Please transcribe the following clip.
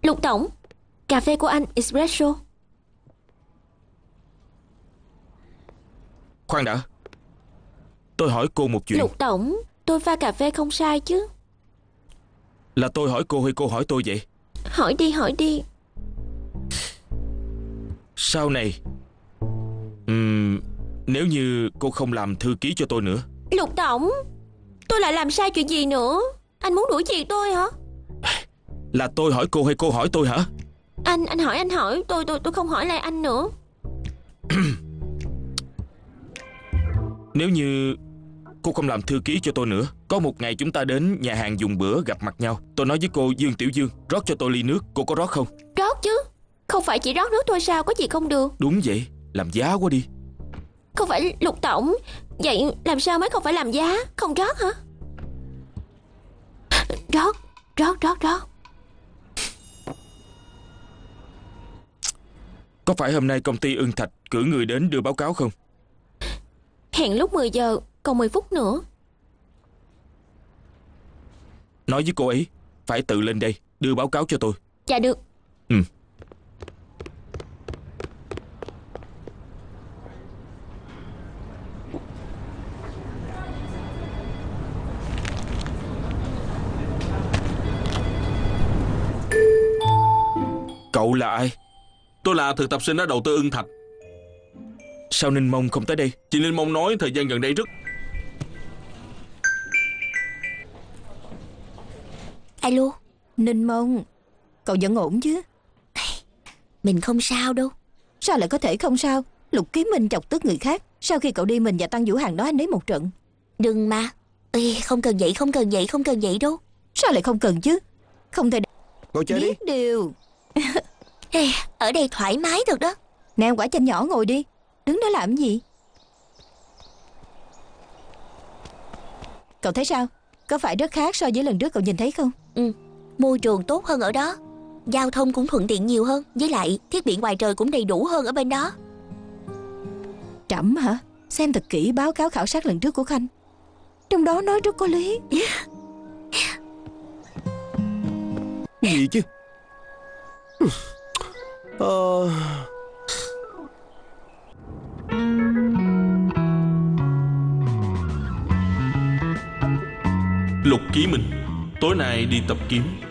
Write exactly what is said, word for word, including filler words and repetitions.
Lục tổng, cà phê của anh espresso. Khoan đã, tôi hỏi cô một chuyện. Lục tổng, tôi pha cà phê không sai chứ? Là tôi hỏi cô hay cô hỏi tôi vậy? Hỏi đi, hỏi đi. Sau này ừm, nếu như cô không làm thư ký cho tôi nữa. Lục tổng, tôi lại làm sai chuyện gì nữa? Anh muốn đuổi việc tôi hả? Là tôi hỏi cô hay cô hỏi tôi hả? Anh, anh hỏi anh hỏi Tôi tôi tôi không hỏi lại anh nữa. Nếu như cô không làm thư ký cho tôi nữa, có một ngày chúng ta đến nhà hàng dùng bữa gặp mặt nhau. Tôi nói với cô: Dương Tiểu Dương, rót cho tôi ly nước. Cô có rót không? Rót chứ. Không phải chỉ rót nước thôi sao, có gì không được? Đúng vậy, làm giá quá đi. Không phải Lục tổng. Vậy làm sao mới không phải làm giá? Không rót hả? Rót, rót, rót, rót. Có phải hôm nay công ty Ưng Thạch cử người đến đưa báo cáo không? Hẹn lúc mười giờ, còn mười phút nữa. Nói với cô ấy phải tự lên đây đưa báo cáo cho tôi. Dạ được. Ừ. Cậu là ai? Tôi là thực tập sinh ở đầu tư Ưng Thạch. Sao Ninh Mông không tới đây? Chị Ninh Mông nói thời gian gần đây rất... Alo. Ninh Mông, cậu vẫn ổn chứ? Mình không sao đâu. Sao lại có thể không sao? Lục Kiếm Minh chọc tức người khác. Sau khi cậu đi mình và Tăng Vũ Hằng nói anh ấy một trận. Đừng mà. Ê, không cần vậy, không cần vậy, không cần vậy đâu. Sao lại không cần chứ? Không thể Ngồi chơi đi. biết điều. Ê, ở đây thoải mái thật đó. Nè, quả chanh nhỏ ngồi đi. Đứng đó làm gì? Cậu thấy sao? Có phải rất khác so với lần trước cậu nhìn thấy không? Ừ, môi trường tốt hơn ở đó. Giao thông cũng thuận tiện nhiều hơn. Với lại thiết bị ngoài trời cũng đầy đủ hơn ở bên đó. Trẫm hả? Xem thật kỹ báo cáo khảo sát lần trước của Khanh. Trong đó nói rất có lý. Gì chứ? Ờ... Lục Ký Minh tối nay đi tập kiếm.